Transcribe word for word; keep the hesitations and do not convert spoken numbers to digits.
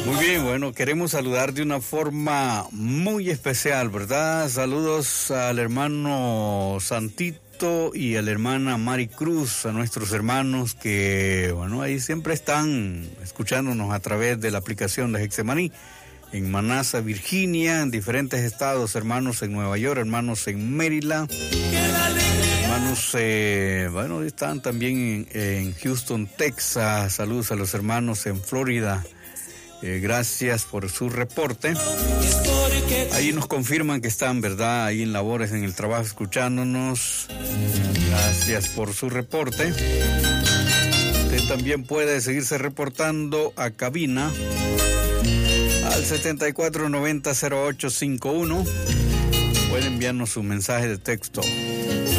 Muy bien, bueno, queremos saludar de una forma muy especial, ¿verdad? Saludos al hermano Santito y a la hermana Mari Cruz, a nuestros hermanos que, bueno, ahí siempre están escuchándonos a través de la aplicación de Hexemaní, en Manassas, Virginia, en diferentes estados, hermanos en Nueva York, hermanos en Maryland, hermanos, eh, bueno, están también en, en Houston, Texas. Saludos a los hermanos en Florida. Eh, gracias por su reporte. Ahí nos confirman que están, ¿verdad? Ahí en labores, en el trabajo, escuchándonos. Gracias por su reporte. Usted también puede seguirse reportando a cabina al setenta y cuatro noventa cero ocho cincuenta y uno. Puede enviarnos un mensaje de texto.